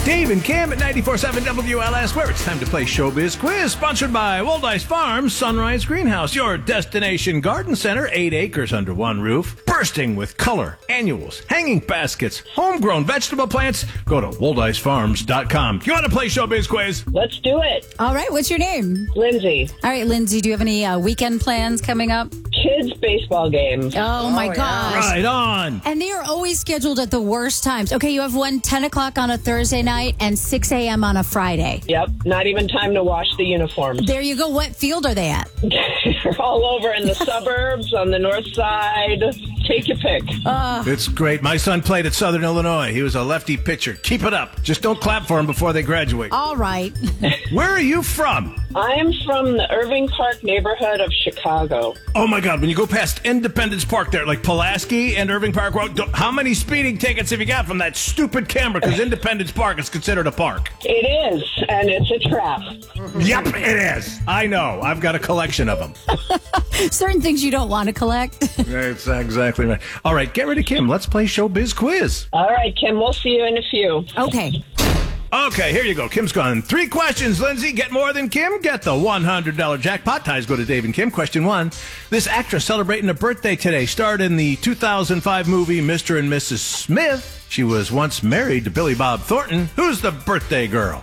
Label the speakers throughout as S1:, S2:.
S1: Dave and Kim at 94.7 WLS, where it's time to play Showbiz Quiz, sponsored by Waldice Farms Sunrise Greenhouse, your destination garden center, 8 acres under one roof, bursting with color, annuals, hanging baskets, homegrown vegetable plants. Go to waldicefarms.com. You want to play Showbiz Quiz?
S2: Let's do it.
S3: All right, what's your name?
S2: Lindsay.
S3: All right, Lindsay, do you have any weekend plans coming up?
S2: Kids baseball games.
S3: Oh my gosh.
S1: Right on.
S3: And they are always scheduled at the worst times. Okay, you have one 10 o'clock on a Thursday night and 6 a.m. on a Friday.
S2: Yep. Not even time to wash the uniforms.
S3: There you go. What field are they at?
S2: They're all over in the suburbs, on the north side. Take your pick.
S1: It's great. My son played at Southern Illinois. He was a lefty pitcher. Keep it up. Just don't clap for him before they graduate.
S3: All right.
S1: Where are you from?
S2: I am from the Irving Park neighborhood of Chicago.
S1: Oh, my God. When you go past Independence Park there, like Pulaski and Irving Park Road, how many speeding tickets have you got from that stupid camera? Because Independence Park is considered a park.
S2: It is, and it's a trap.
S1: Yep, it is. I know. I've got a collection of them.
S3: Certain things you don't want to collect.
S1: That's exactly right. All right, get ready, Kim. Let's play Showbiz Quiz.
S2: All right, Kim, we'll see you in a few.
S3: Okay.
S1: Okay, here you go. Kim's gone. 3 questions, Lindsay. Get more than Kim? Get the $100 jackpot. Ties go to Dave and Kim. Question 1. This actress celebrating a birthday today starred in the 2005 movie Mr. and Mrs. Smith. She was once married to Billy Bob Thornton. Who's the birthday girl?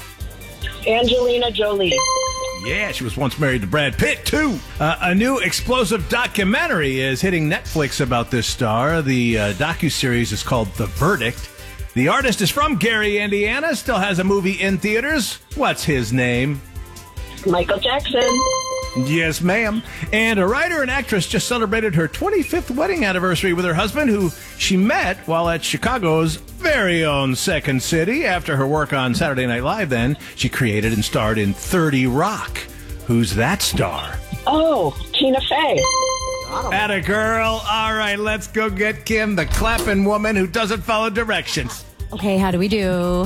S2: Angelina Jolie.
S1: Yeah, she was once married to Brad Pitt, too. A new explosive documentary is hitting Netflix about this star. The docuseries is called The Verdict. The artist is from Gary, Indiana, still has a movie in theaters. What's his name?
S2: Michael Jackson.
S1: Yes, ma'am. And a writer and actress just celebrated her 25th wedding anniversary with her husband, who she met while at Chicago's very own Second City. After her work on Saturday Night Live, then, she created and starred in 30 Rock. Who's that star?
S2: Oh, Tina Fey.
S1: Atta girl. All right, let's go get Kim, the clapping woman who doesn't follow directions.
S3: Okay, how do we do?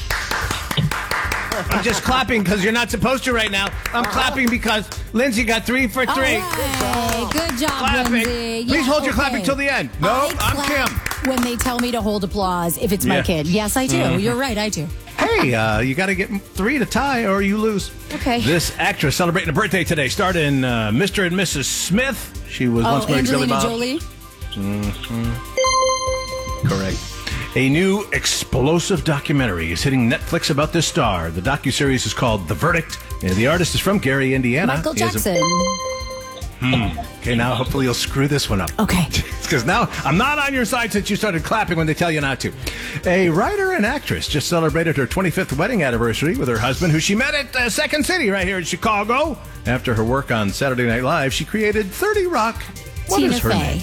S1: I'm just clapping because you're not supposed to right now. I'm clapping because Lindsay got 3 for 3.
S3: All right. Good job,
S1: Clapping.
S3: Lindsay.
S1: Please
S3: Yeah,
S1: hold your
S3: okay.
S1: clapping till the end. No, I'm
S3: clap
S1: Kim.
S3: when they tell me to hold applause if it's my
S1: Yeah.
S3: kid. Yes, I do. You're right, I do.
S1: Hey, you got to get 3 to tie or you lose.
S3: Okay.
S1: This actress celebrating a birthday today starred in Mr. and Mrs. Smith. She was once married to Billy
S3: Angelina
S1: Bob.
S3: Jolie?
S1: Correct. A new explosive documentary is hitting Netflix about this star. The docuseries is called The Verdict. And the artist is from Gary, Indiana.
S3: Michael
S1: He has
S3: Jackson.
S1: Okay, now hopefully you'll screw this one up.
S3: Okay.
S1: Because now I'm not on your side since you started clapping when they tell you not to. A writer and actress just celebrated her 25th wedding anniversary with her husband, who she met at Second City right here in Chicago. After her work on Saturday Night Live, she created 30 Rock. What
S3: Tina
S1: is her
S3: Fey.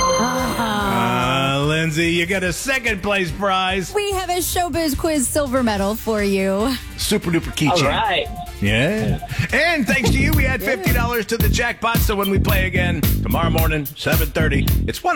S1: name? Lindsay, you get a second place prize.
S3: We have a Showbiz Quiz silver medal for you.
S1: Super duper
S2: All
S1: keychain.
S2: right.
S1: Yeah. And thanks to you, we add $50 to the jackpot. So when we play again tomorrow morning, 7:30, it's one.